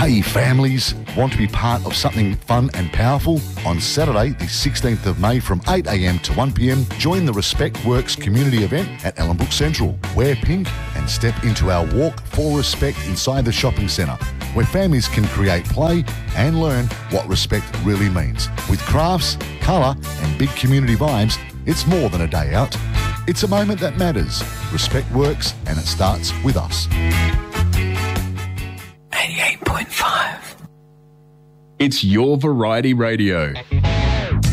Hey families, want to be part of something fun and powerful? On Saturday, the 16th of May from 8am to 1pm, join the Respect Works community event at Ellenbrook Central. Wear pink and step into our Walk for Respect inside the shopping centre, where families can create play and learn what respect really means. With crafts, colour and big community vibes, it's more than a day out. It's a moment that matters. Respect works and it starts with us. 88.5. It's your Variety Radio.